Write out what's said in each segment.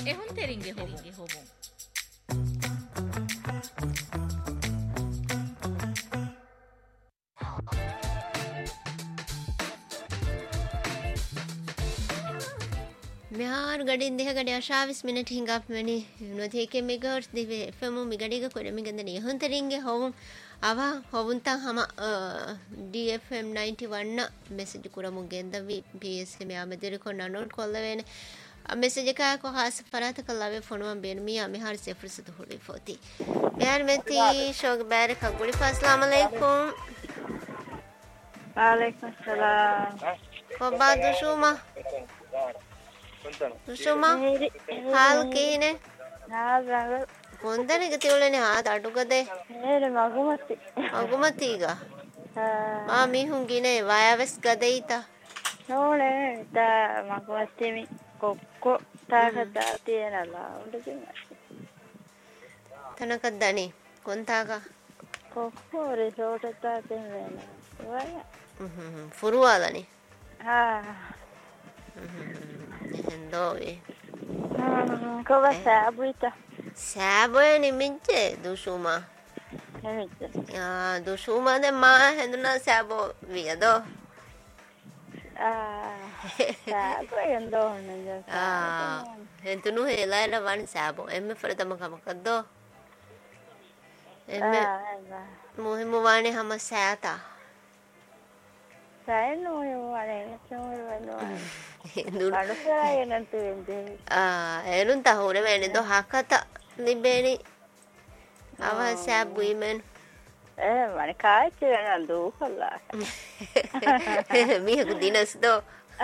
ehun teringe hobon මෙහාර ගඩින් දෙහ ගඩ 20 මිනිත් හිඟක් මෙනි නොතේකෙ මෙගර්ස් දිවේ එෆෙමු මිගඩිග කොර මිගඳන යහුන්තරින්ගේ හොවුම් අව හොවුන්තන් හම DFM 91 ಮೆಸೇಜ್ ಕುರಮು ಗೆಂದವಿ PS ಗೆ ಮ್ಯಾಮ ದಿರಿಕೊ ನೋಟ್ ಕೊಲ್ಲವೇನೆ ಮೆಸೇಜ್ ಕಾಕೋ ಹಾಸ ಫರಾತ ಕಲ್ಲವೆ ಫೋನ್ ಬೇನ್ ಮಿಯಾ ಮಿಹಾರ್ ಸೆಫರ್ ಸದ ಹುಡಿ ಫೋತಿ ಮಿಹಾರ್ ಮೆತಿ ಶೋಗ ಬಾರೆ ಕಗುಳಿ ಅಸ್ಸಲಾಮು ಅಲೈಕುಂ ವಾಲೈಕುಂ ಸಲಾಮ್ ಕೊಬಾ ದುಶುಮಾ ದುಶುಮಾ ಹಾಲ್ ಕೀನೆ ಹಾಲ್ ರಾಗ ಕೊಂದನಿಗೆ ತಿಳುನೆ ಹಾದ ಅಡುಗದೆ ನೇರೆ ಮಗುಮತಿಗ ಮಾ ಮಿಹುಂಗಿನೆ ವಾಯವೆಸ್ ಗದೈತ ನೋಳೆ ತಾ ಮಗುಮತಿಮಿ ಕೊಕ್ಕೊ ತಾಕದ ತಿಯನಲ್ಲ ಉಂಟು ತನಕದ್ದನಿ ಕೊಂತಾಗ ಕೊಕ್ಕೊ ರಿಸೋರ್ಟ್ ತಾತಿನ ವಯ ಫುರುವಾಲನಿ ಹಾ ಎಂದೋವಿ ಕೊಬ ಸಾಬುಯಿತ සෑබොයනි මිච්චේ දුෂුමා දුෂුමාද මා හැඳුනා සෑබෝ වියදෝ හෙන්තුනු හේලායට වනි සෑබෝ එම ෆරතමකමකක්දෝ එම මුහිමු වානේ හම සෑතා එනුන් තහුර වැනිදො හකත ලිබේනි අව සෑබ්බුයිමෙන් මන කාච්චි වෙන දූ කොල්ලා මිහකු දිනස්දෝ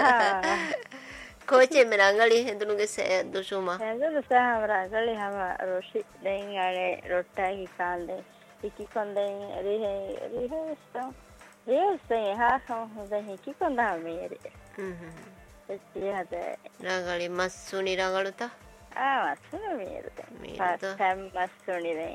කෝචේ මෙ රංගලි හෙඳුනුගේ සෑ දුෂුමා හෙඳුනු සෑම රංගලි හම රොෂි දෙයින් අනේ රොට්ටායි කාන්දේ ඉකි කොන්දෙන් රිහෙස්තෝ රිහෙස්තේ හාසම් හොඳ හිකි කොන්දා මේරි රංගලි මස්සුනි රංගලුතා මස්සුනි මේරුද පස්සම් මස්සුනි දෙයි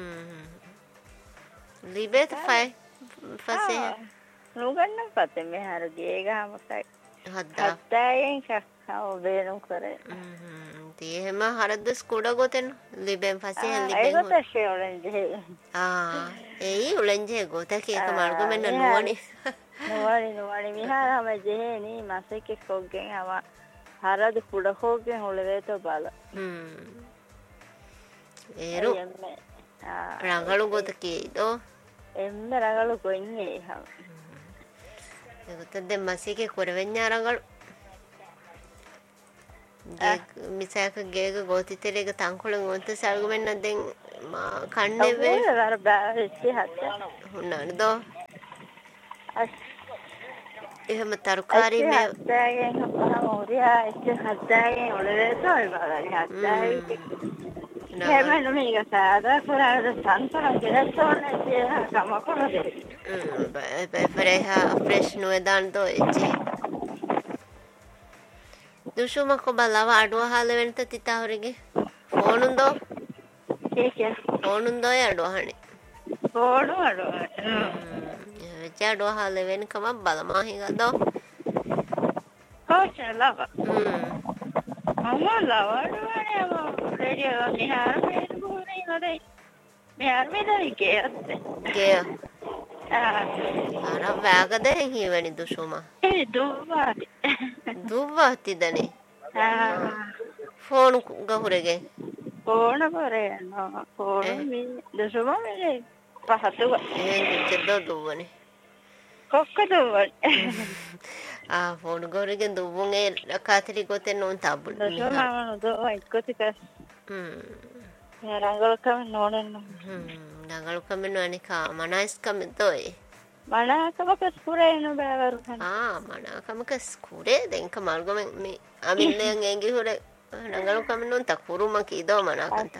ලිබේත ෆයි ෆසේ නුගන්නම් පතේ මෙහර ගේගහමකයි හද්දායෙන් කක්කව බේරුම් කරේ තියහෙම හරද්ද ස්කුඩ ගොතෙන් ලිබෙන් ෆසේ ලිබෙන් ඒ ගොතේ උලෙන්ජේ ඒයි උලෙන්ජේ ගොතක එක මාර්ග මෙන්න නුවණි නුවණි මිහාරම ජෙහෙනි මසෙක කොග්ගෙන් අව හරද කුඩ කොග්ගෙන් උලවේතෝ බල ඒරු රංගලු ගොතකේදෝ එම්ම රංගලු කොන්නේ හම ඒකතද මසෙක කොරවෙන්ඥා රංගලු මිසක ගේග ගෝතිතරේක තංකොලෙන් ඔන්ත සල්ගුමෙන් නැදෙන් කන්නේ වේ අර බාරිච්චි හත්ත හුන්නනදෝ එහෙම තරුකාරි මේ හත්දාගෙන් මොරියා ඉච්ච හත්දාගෙන් ඔලවේතෝ ඉබලයි හත්දායි එහෙම මේක සාදා කරාද සංසාර ගෙනස්සෝනේ කියලා කමකොලද බෙෆරේහා ෆ්‍රෙෂ් නුවදාන්තෝ එච්චි දුෂුම කොබලව අඩුව හාල වෙනත තිතාවරගේ ෆෝනුන්දෝ ඒකේ ෆෝනුන්දෝ අඩුවහනේ ෆෝනු අඩුව අඩුව හාල වෙන කම බලමා හිගදෝ කොච්චලව මම ලවඩුවනේ රේඩියෝ නිහාර මේ බෝරේ නදේ මෙහාර මෙදරි ගේ අර වැගද හිවනි දුෂුම ඒ දුව්වාතිදනේ ෆෝනු ගහුරගේ ෆෝන කරේ නෝ ෆෝන මේ දුෂුම මේ පහතුව චෙද්දෝ දුවනේ කොක්ක දුවනේ ෆෝනු ගහුරගේ දුවුන්ගේ කාතරි ගොතෙන් නොන් තබුල් දුෂුම නෝ ඉක්කොතික රංගලකම නෝනන්න රංගලකම නොනිකා මනයිස්කම දොයි මනාකමක ස්කුරේන බෑවරු මනාකමක ස්කුරේ දෙංක මල්ගොම මේ අමිල්ලයන් එංගි හොර රංගලකම නොන් තකුරුම කීදෝ මනාකන්ත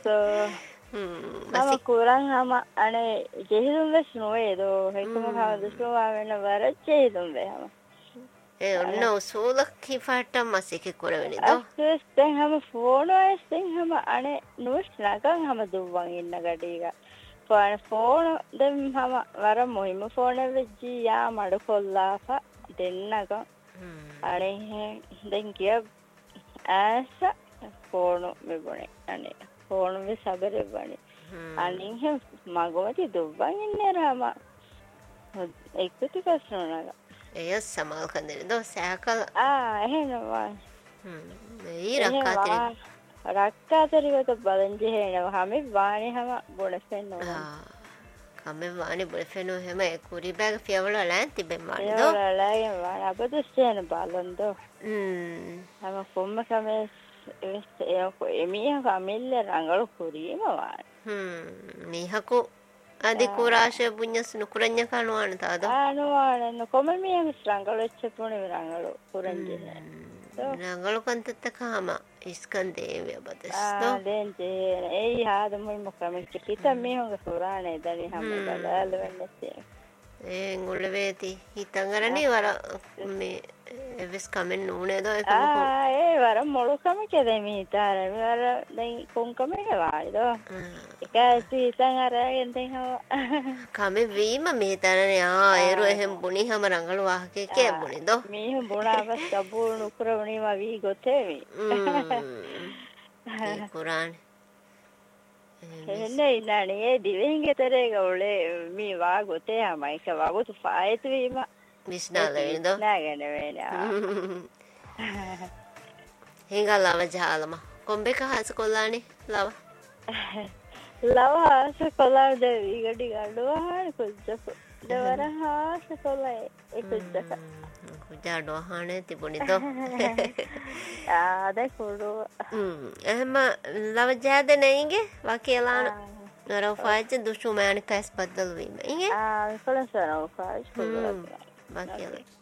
මම කුරන් හම අනේ ජෙහිදුම් වෙස් නොවේදෝ හෙකම කවදසුවා වෙන වරච්චේදුම් වෙහම ඒ ඔන්න උසූලක් කිෆාට මසික කරවෙනිදෝ අස්සෙන් හම ෆෝනෝස්ෙන් හම අනේ නුස් නගන් හම දුව්වන් ඉන්න ගඩීග ෆෝන දෙම් හම වර මොහිම ෆෝන වෙච්චි යා මඩ කොල්ලාප දෙන්නක අනේ දැන් කිය ඇස ಫೋನು ಬೆಬಣೆ ಅನೆ ಫೋನು ಬೆ ಸಬರೆ ಬಣೆ අනින් හෙ මගවති දුබ්බන් ඉන්නේ රාම එක්කටි කස්නෝනග එය සමල් කන්දේ දෝ සෑකල් එහෙනවා මේ රක්කාතරිවත බලන්ජි හේනවා හැම වානේ හැම බොනසෙන් නෝ කම වානේ බොෆෙනෝ හැම කුරි බෑග ෆියවල ලෑන් තිබෙන් මාදෝ ලෑන් වාන අපදස්යන බලන්දෝ හැම කොම්ම කමේ එමිහ කමිල්ල රංගල කුරීම වාන නිහකු අධි කුරාශය පුඤ්ඤස් නුකුරඤ්ඤ කනුවාන තාද ආනුවාන කොමමිය රංගල එච්චපුණ රංගල කුරංජින රංගල කන්තත කාම ඉස්කන්දේ වබදස් දෝ දෙන්ජේ ඒ හාද මුල් මොකම කිත මේ හොඟ සුරානේ දනි හැම බලල වෙන්නේ ඒ ngුල වේති හිතංගරනේ වර මේ එවස් කමෙන් නෝනේ දෝ ඒ වර මොළු කම කදේ මේ හිතාර වර දැන් කොන් කමේ වායිදෝ එකයි හිතන් අරගෙන දෙනවා කමේ වීම මේ තරනේ ඒරු එහෙම් බුනි හැම රංගල වාහකේ කේ බුනි දෝ මේ බුණාවස් සබුල් නුකරවණි වී ගොතේ මේ කුරාන් එන්නේ ඉන්නනේ දිවෙන්ගෙතරේ ගොලේ මේ වා ගොතේ හැමයි එක වගුතු ෆායතු වීම විශ්නාලෙන්ද නෑගෙන වෙනවා හිඟලව ජාලම කොම්බේ කහස කොල්ලානේ ලව හාස කොල්ලාද විගඩි ගඩුවාහන කුජ්ජක දවර හාස කොල්ලේ ඒ කුජ්ජක කුජාඩෝහානේ තිබුණිද ආද කුඩු එහෙම ලව ජාද නේගේ වකේලාන නරෝෆාජ් දුෂුමාන කස් බදල් වීම ඉගේ කොලසරෝ කාජ් කුඩු Bakayalım.